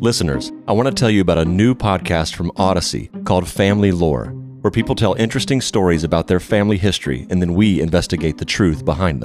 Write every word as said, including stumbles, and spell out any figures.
Listeners, I want to tell you about a new podcast from Odyssey called Family Lore, where people tell interesting stories about their family history and then we investigate the truth behind them.